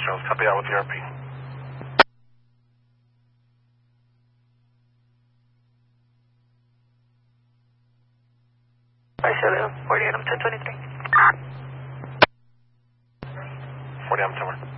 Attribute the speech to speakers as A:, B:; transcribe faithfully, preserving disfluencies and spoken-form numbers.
A: Charles. Copy out with the R P.
B: I should have. forty-eight, I'm ten twenty-three.
A: forty, I'm somewhere.